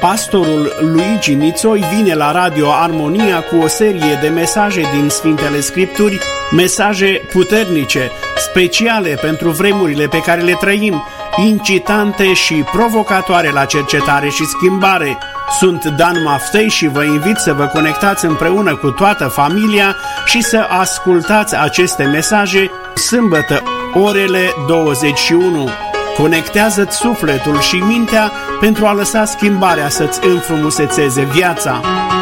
Pastorul Luigi Nițoi vine la Radio Armonia cu o serie de mesaje din Sfintele Scripturi, mesaje puternice, speciale pentru vremurile pe care le trăim, incitante și provocatoare la cercetare și schimbare. Sunt Dan Maftei și vă invit să vă conectați împreună cu toată familia și să ascultați aceste mesaje sâmbătă, orele 21. Conectează-ți sufletul și mintea pentru a lăsa schimbarea să-ți înfrumusețeze viața.